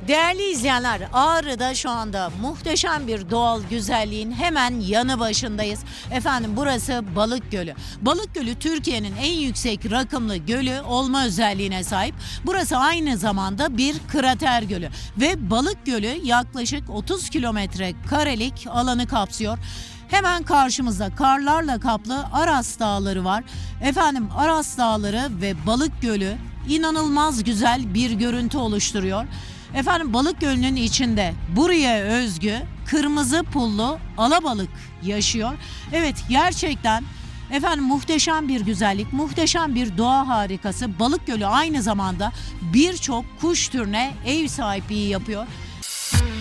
Değerli izleyenler, Ağrı'da şu anda muhteşem bir doğal güzelliğin hemen yanı başındayız. Efendim burası Balık Gölü. Balık Gölü Türkiye'nin en yüksek rakımlı gölü olma özelliğine sahip. Burası aynı zamanda bir krater gölü ve Balık Gölü yaklaşık 30 kilometre karelik alanı kapsıyor. Hemen karşımızda karlarla kaplı Aras Dağları var. Efendim Aras Dağları ve Balık Gölü inanılmaz güzel bir görüntü oluşturuyor. Efendim Balık Gölü'nün içinde buraya özgü kırmızı pullu alabalık yaşıyor. Evet, gerçekten efendim muhteşem bir güzellik, muhteşem bir doğa harikası. Balık Gölü aynı zamanda birçok kuş türüne ev sahipliği yapıyor.